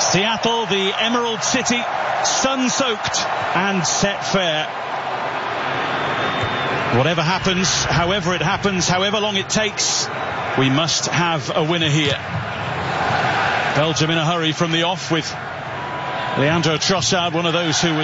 Seattle, the Emerald City, sun-soaked and set fair. Whatever happens, however it happens, however long it takes, we must have a winner here. Belgium in a hurry from the off with Leandro Trossard, one of those who was